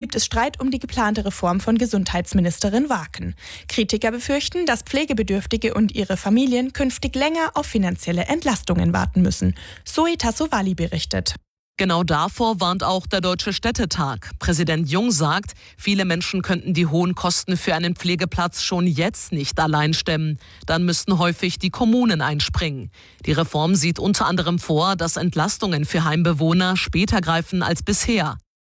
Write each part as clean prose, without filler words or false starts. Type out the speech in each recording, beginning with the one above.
gibt es Streit um die geplante Reform von Gesundheitsministerin Waaken. Kritiker befürchten, dass Pflegebedürftige und ihre Familien künftig länger auf finanzielle Entlastungen warten müssen. Zoe Tassovali berichtet. Genau davor warnt auch der Deutsche Städtetag. Präsident Jung sagt, viele Menschen könnten die hohen Kosten für einen Pflegeplatz schon jetzt nicht allein stemmen. Dann müssten häufig die Kommunen einspringen. Die Reform sieht unter anderem vor, dass Entlastungen für Heimbewohner später greifen als bisher.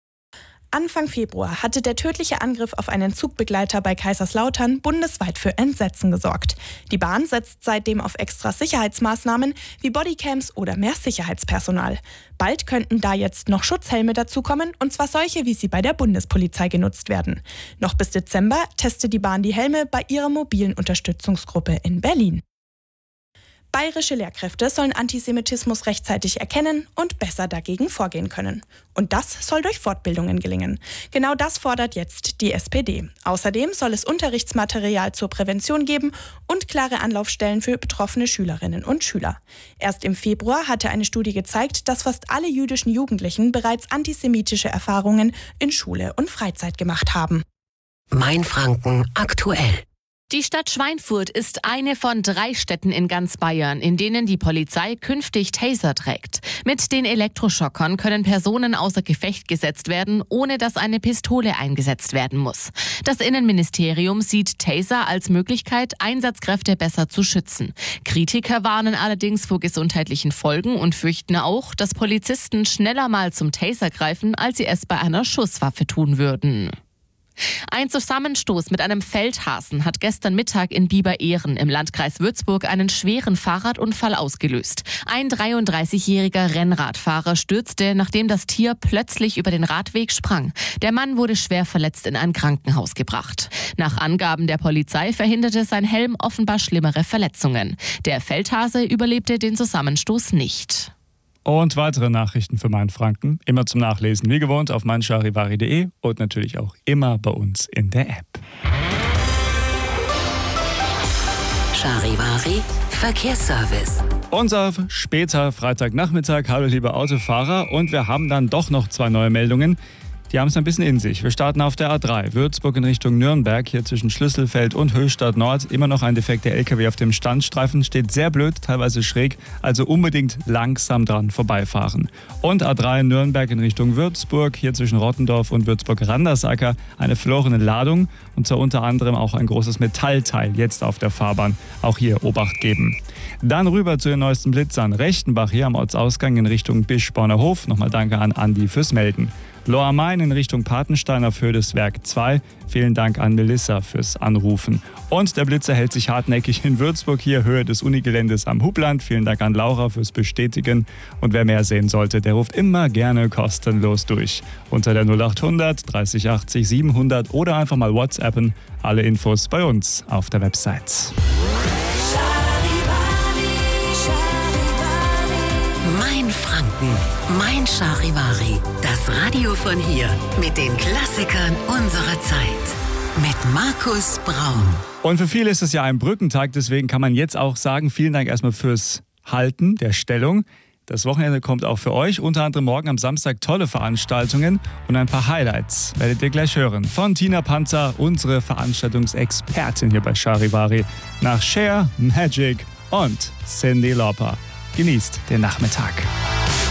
Anfang Februar hatte der tödliche Angriff auf einen Zugbegleiter bei Kaiserslautern bundesweit für Entsetzen gesorgt. Die Bahn setzt seitdem auf extra Sicherheitsmaßnahmen wie Bodycams oder mehr Sicherheitspersonal. Bald könnten da jetzt noch Schutzhelme dazukommen, und zwar solche, wie sie bei der Bundespolizei genutzt werden. Noch bis Dezember testet die Bahn die Helme bei ihrer mobilen Unterstützungsgruppe in Berlin. Bayerische Lehrkräfte sollen Antisemitismus rechtzeitig erkennen und besser dagegen vorgehen können. Und das soll durch Fortbildungen gelingen. Genau das fordert jetzt die SPD. Außerdem soll es Unterrichtsmaterial zur Prävention geben und klare Anlaufstellen für betroffene Schülerinnen und Schüler. Erst im Februar hatte eine Studie gezeigt, dass fast alle jüdischen Jugendlichen bereits antisemitische Erfahrungen in Schule und Freizeit gemacht haben. Mainfranken aktuell. Die Stadt Schweinfurt ist eine von 3 Städten in ganz Bayern, in denen die Polizei künftig Taser trägt. Mit den Elektroschockern können Personen außer Gefecht gesetzt werden, ohne dass eine Pistole eingesetzt werden muss. Das Innenministerium sieht Taser als Möglichkeit, Einsatzkräfte besser zu schützen. Kritiker warnen allerdings vor gesundheitlichen Folgen und fürchten auch, dass Polizisten schneller mal zum Taser greifen, als sie es bei einer Schusswaffe tun würden. Ein Zusammenstoß mit einem Feldhasen hat gestern Mittag in Biber-Ehren im Landkreis Würzburg einen schweren Fahrradunfall ausgelöst. Ein 33-jähriger Rennradfahrer stürzte, nachdem das Tier plötzlich über den Radweg sprang. Der Mann wurde schwer verletzt in ein Krankenhaus gebracht. Nach Angaben der Polizei verhinderte sein Helm offenbar schlimmere Verletzungen. Der Feldhase überlebte den Zusammenstoß nicht. Und weitere Nachrichten für Mainfranken immer zum Nachlesen, wie gewohnt, auf meincharivari.de und natürlich auch immer bei uns in der App. Charivari Verkehrsservice. Unser später Freitagnachmittag. Hallo liebe Autofahrer, und wir haben dann doch noch 2 neue Meldungen. Die haben es ein bisschen in sich. Wir starten auf der A3, Würzburg in Richtung Nürnberg, hier zwischen Schlüsselfeld und Höchstadt Nord. Immer noch ein defekter LKW auf dem Standstreifen, steht sehr blöd, teilweise schräg, also unbedingt langsam dran vorbeifahren. Und A3 Nürnberg in Richtung Würzburg, hier zwischen Rottendorf und Würzburg-Randersacker, eine verlorene Ladung, und zwar unter anderem auch ein großes Metallteil jetzt auf der Fahrbahn. Auch hier Obacht geben. Dann rüber zu den neuesten Blitzern. Rechtenbach hier am Ortsausgang in Richtung Bischborner Hof. Nochmal danke an Andi fürs Melden. Lohr am Main in Richtung Patenstein auf Höhe des Werk 2. Vielen Dank an Melissa fürs Anrufen. Und der Blitzer hält sich hartnäckig in Würzburg hier, Höhe des Unigeländes am Hubland. Vielen Dank an Laura fürs Bestätigen. Und wer mehr sehen sollte, der ruft immer gerne kostenlos durch. Unter der 0800 30 80 700 oder einfach mal WhatsAppen. Alle Infos bei uns auf der Website. Mainfranken, Mein Charivari. Das Radio von hier mit den Klassikern unserer Zeit. Mit Markus Braun. Und für viele ist es ja ein Brückentag, deswegen kann man jetzt auch sagen, vielen Dank erstmal fürs Halten der Stellung. Das Wochenende kommt auch für euch, unter anderem morgen am Samstag tolle Veranstaltungen und ein paar Highlights werdet ihr gleich hören. Von Tina Panzer, unsere Veranstaltungsexpertin hier bei Charivari, nach Cher, Magic und Cyndi Lauper. Genießt den Nachmittag.